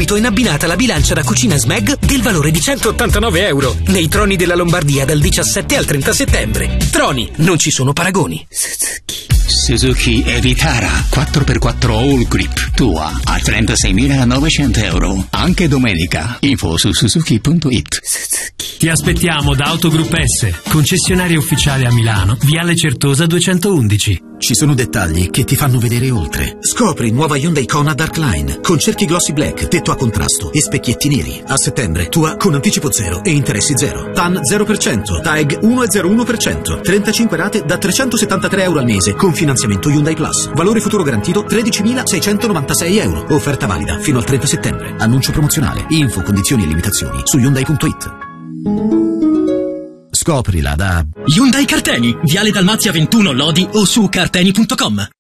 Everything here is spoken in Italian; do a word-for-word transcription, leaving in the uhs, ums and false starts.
subito in abbinata la bilancia da cucina Smeg del valore di centottantanove euro. Nei Troni della Lombardia dal diciassette al trenta settembre. Troni, non ci sono paragoni. Suzuki. Suzuki Evitara quattro per quattro All Grip tua a trentaseimilanovecento euro. Anche domenica. Info su suzuki punto it. Suzuki. Ti aspettiamo da Autogroup S, concessionaria ufficiale a Milano, Viale Certosa duecentoundici. Ci sono dettagli che ti fanno vedere oltre. Scopri nuova Hyundai Kona Darkline con cerchi glossy black, tetto a contrasto e specchietti neri. A settembre tua con anticipo zero e interessi zero. T A N zero per cento, T A E G uno virgola zero uno per cento. trentacinque rate da trecentosettantatré euro al mese con finanziamento Hyundai Plus. Valore futuro garantito tredicimilaseicentonovantasei euro. Offerta valida fino al trenta settembre. Annuncio promozionale. Info, condizioni e limitazioni su Hyundai punto it. Scoprila da Hyundai Carteni, Viale Dalmazia ventuno Lodi o su carteni punto com.